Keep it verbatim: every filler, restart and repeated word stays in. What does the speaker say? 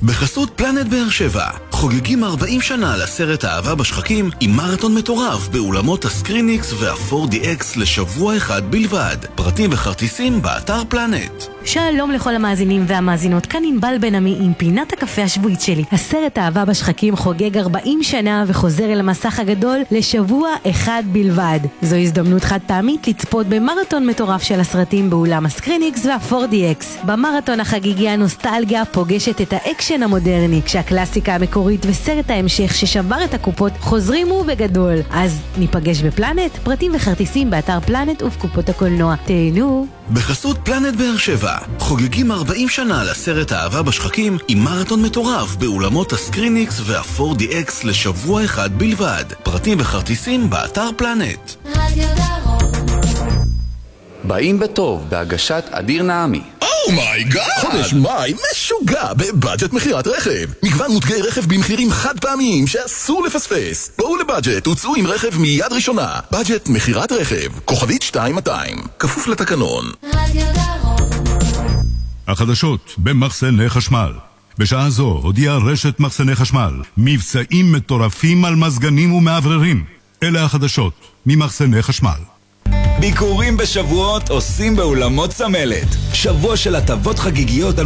בחסות פלנט באר שבע, חוגגים ארבעים שנה לסרט אהבה בשחקים עם מרתון מטורף באולמות הסקריניקס וה-פור די אקס לשבוע אחד בלבד. פרטים וכרטיסים באתר פלנט. שלום לכל המאזינים והמאזינות, כאן ענבל בן עמי עם פינת הקפה השבועית שלי. הסרט אהבה בשחקים חוגג ארבעים שנה וחוזר אל המסך הגדול לשבוע אחד בלבד. זו הזדמנות חד פעמית לצפות במרתון מטורף של הסרטים באולם הסקריניקס וה-פור די אקס. במרתון החגיגי הנוסטלגיה פוגשת את האקשן המודרני, כשהקלאסיקה המקורית וסרט ההמשך ששבר את הקופות חוזרים ובגדול. אז ניפגש בפלנט, פרטים וכרטיסים באתר פלנט ובקופות הקולנוע. תהנו. בחסות פלנט באר שבע, חוגגים ארבעים שנה לסרט אהבה בשחקים עם מרתון מטורף באולמות הסקריניקס וה-פור די אקס לשבוע אחד בלבד. פרטים וכרטיסים באתר פלנט. באים בטוב בהגשת אדיר נעמי. אומייגאד! חודש מאי משוגע בבאג'ט מחירת רכב. מגוון מותגי רכב במחירים חד פעמיים שאסור לפספס. בואו לבאג'ט, הוצאו עם רכב מיד ראשונה. באג'ט מחירת רכב, כוכבית שתיים מאתיים, כפוף לתקנון. החדשות במחסני חשמל. בשעה זו הודיעה רשת מחסני חשמל מבצעים מטורפים על מזגנים ומעבררים. אלה החדשות ממחסני חשמל. ביקורים בשבועות עושים באולמות סמלת. שבוע של הטבות חגיגיות על